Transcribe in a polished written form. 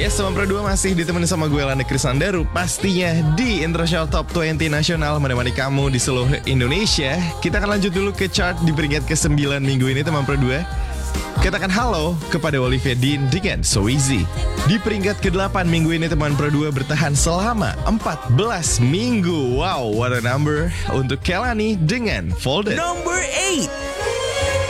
Yes, teman Pro 2 masih ditemani sama gue Landa Krisandaru. Pastinya di International Top 20 Nasional menemani kamu di seluruh Indonesia. Kita akan lanjut dulu ke chart di peringkat ke-9 minggu ini, teman Pro 2. Katakan halo kepada Olivia Dean dengan So Easy. Di peringkat ke-8 minggu ini, teman Pro 2 bertahan selama 14 minggu. Wow, what a number. Untuk Kelani dengan Folded. Number 8.